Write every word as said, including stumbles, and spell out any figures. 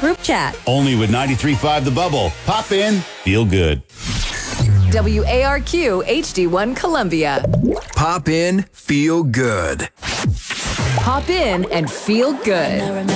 group chat. Only with ninety-three point five The Bubble. Pop in, feel good. W A R Q H D one Columbia. Pop in, feel good. Pop in and feel good.